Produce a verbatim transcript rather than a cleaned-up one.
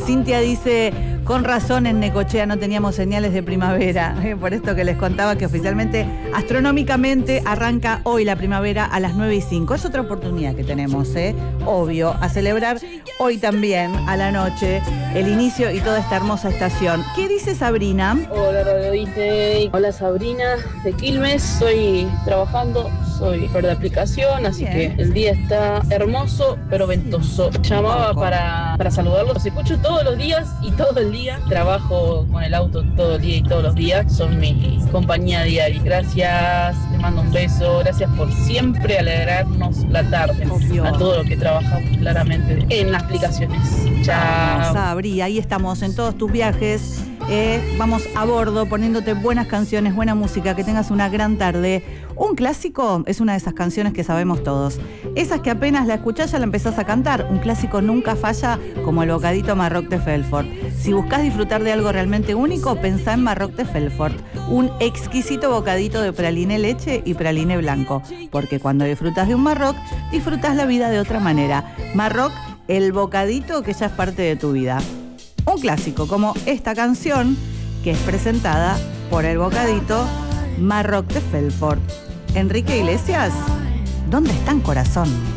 Cintia dice, con razón en Necochea no teníamos señales de primavera. Eh, por esto que les contaba que oficialmente, astronómicamente, arranca hoy la primavera a las nueve y cinco. Es otra oportunidad que tenemos, ¿eh? Obvio, a celebrar hoy también, a la noche, el inicio y toda esta hermosa estación. ¿Qué dice Sabrina? Hola, Radio Disney. Hola, Sabrina de Quilmes. Estoy trabajando, soy por de aplicación, así Bien. que el día está hermoso, pero ventoso. Llamaba para, para saludarlos. Los escucho todos los días y todo el día. Trabajo con el auto todo el día y todos los días. Son mi compañía diaria. Gracias, les mando un beso. Gracias por siempre alegrarnos la tarde. Obvio. A todo lo que trabajamos claramente en las aplicaciones. Chao. Sabri, ahí estamos en todos tus viajes. Eh, vamos a bordo poniéndote buenas canciones, buena música, que tengas una gran tarde. Un clásico es una de esas canciones que sabemos todos. Esas que apenas la escuchás ya la empezás a cantar. Un clásico nunca falla, como el bocadito Marroc de Felfort. Si buscas disfrutar de algo realmente único, pensá en Marroc de Felfort. Un exquisito bocadito de praliné leche y praliné blanco. Porque cuando disfrutas de un Marroc, disfrutas la vida de otra manera. Marroc, el bocadito que ya es parte de tu vida. Un clásico como esta canción, que es presentada por el bocadito Marroc de Felfort. Enrique Iglesias, ¿dónde están, corazón?